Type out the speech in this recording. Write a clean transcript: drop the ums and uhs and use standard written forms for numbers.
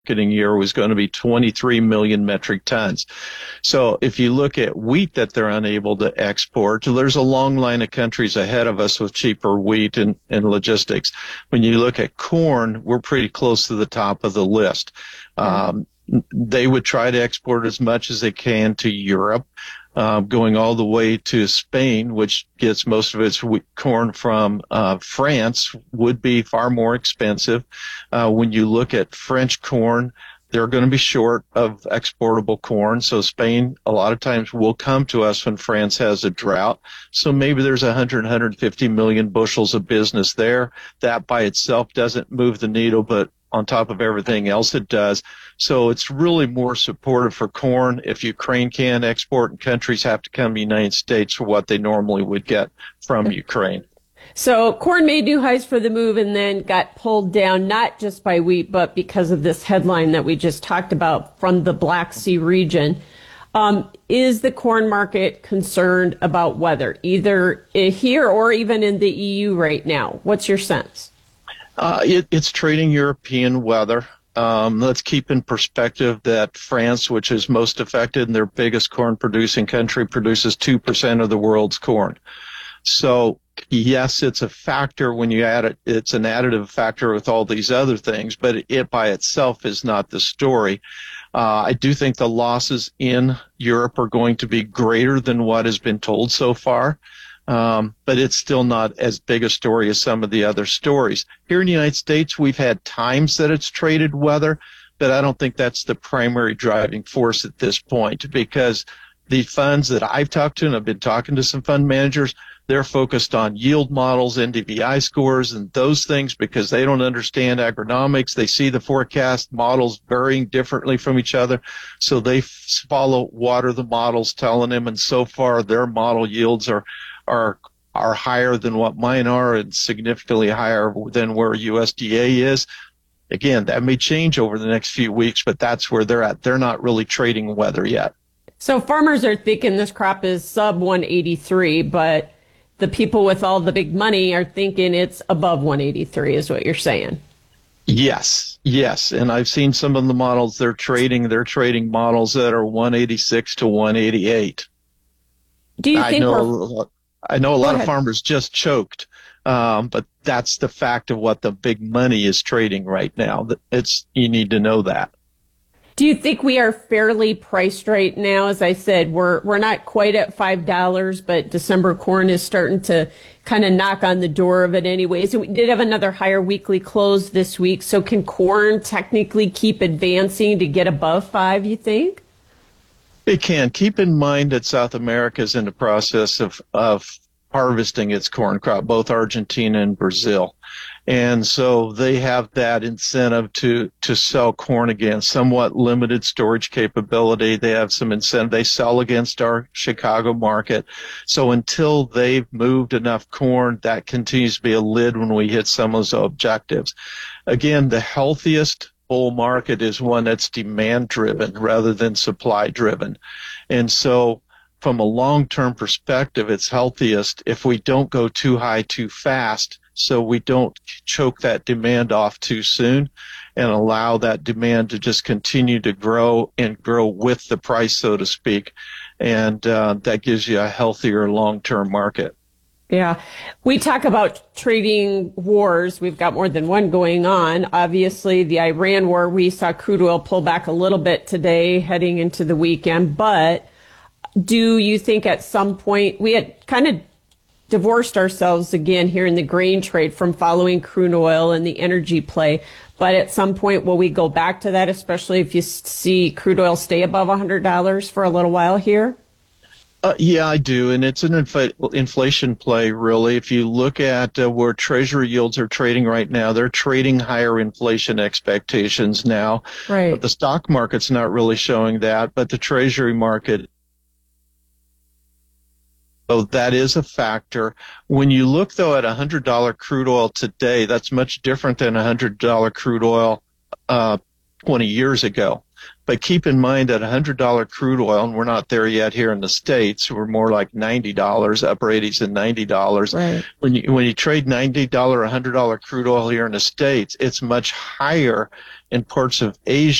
marketing year was going to be 23 million metric tons. So if you look at wheat that they're unable to export, there's a long line of countries ahead of us with cheaper wheat and logistics. When you look at corn, we're pretty close to the top of the list. They would try to export as much as they can to Europe, going all the way to Spain, which gets most of its corn from France, would be far more expensive. When you look at French corn, they're going to be short of exportable corn. So Spain, a lot of times, will come to us when France has a drought. So maybe there's 150 million bushels of business there. That by itself doesn't move the needle, but on top of everything else it does. So it's really more supportive for corn if Ukraine can export and countries have to come to the United States for what they normally would get from Ukraine. So corn made new highs for the move and then got pulled down, not just by wheat, but because of this headline that we just talked about from the Black Sea region. Is the corn market concerned about weather, either here or even in the EU right now? What's your sense? It's trading European weather. Let's keep in perspective that France, which is most affected and their biggest corn producing country, produces 2% of the world's corn. So yes, it's a factor when you add it. It's an additive factor with all these other things, but it by itself is not the story. I do think the losses in Europe are going to be greater than what has been told so far. But it's still not as big a story as some of the other stories. Here in the United States, we've had times that it's traded weather, but I don't think that's the primary driving force at this point, because the funds that I've talked to, and I've been talking to some fund managers, they're focused on yield models, NDVI scores, and those things because they don't understand agronomics. They see the forecast models varying differently from each other, so they follow what are the models telling them, and so far their model yields are higher than what mine are and significantly higher than where USDA is. Again, that may change over the next few weeks, but that's where they're at. They're not really trading weather yet. So farmers are thinking this crop is sub 183, but the people with all the big money are thinking it's above 183 is what you're saying. Yes. And I've seen some of the models they're trading models that are 186 to 188. Do you think I know a lot of farmers just choked, but that's the fact of what the big money is trading right now. You need to know that. Do you think we are fairly priced right now? As I said, we're not quite at $5, but December corn is starting to kind of knock on the door of it anyways. And we did have another higher weekly close this week. So can corn technically keep advancing to get above $5, you think? It can. Keep in mind that South America is in the process of harvesting its corn crop, both Argentina and Brazil. And so they have that incentive to sell corn again, somewhat limited storage capability. They have some incentive. They sell against our Chicago market. So until they've moved enough corn, that continues to be a lid when we hit some of those objectives. Again, the healthiest bull market is one that's demand driven rather than supply driven. And so from a long-term perspective, it's healthiest if we don't go too high too fast, so we don't choke that demand off too soon and allow that demand to just continue to grow and grow with the price, so to speak. And that gives you a healthier long-term market. Yeah. We talk about trading wars. We've got more than one going on. Obviously, the Iran war, we saw crude oil pull back a little bit today heading into the weekend. But do you think at some point, we had kind of divorced ourselves again here in the grain trade from following crude oil and the energy play. But at some point, will we go back to that, especially if you see crude oil stay above $100 for a little while here? Yeah, I do. And it's an inflation play, really. If you look at where Treasury yields are trading right now, they're trading higher inflation expectations now. Right. The stock market's not really showing that, but the Treasury market. So that is a factor. When you look, though, at $100 crude oil today, that's much different than $100 crude oil 20 years ago. But keep in mind that $100 crude oil, and we're not there yet here in the States, we're more like $90, upper 80s and $90. Right. When you trade $90, $100 crude oil here in the States, it's much higher in parts of Asia